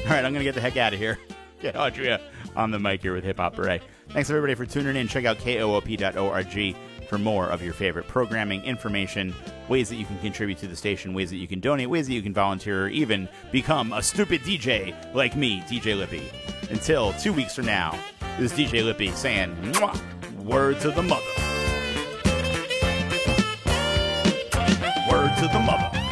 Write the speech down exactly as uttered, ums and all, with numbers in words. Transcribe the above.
All right, I'm going to get the heck out of here. Get Audria on the mic here with Hip Hop Beret. Thanks, everybody, for tuning in. Check out K O O P dot org for more of your favorite programming, information, ways that you can contribute to the station, ways that you can donate, ways that you can volunteer, or even become a stupid D J like me, D J Lippy. Until two weeks from now, this is D J Lippy saying, mwah, word to the mother. Word to the mother.